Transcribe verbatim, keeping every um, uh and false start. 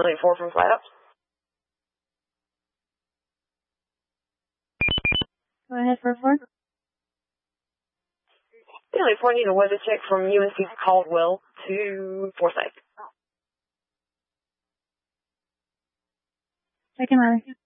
Elliot four from Flat Ups. Go ahead for four. Elliot four, need a weather check from U N C Caldwell to Forsyth. Second ladder.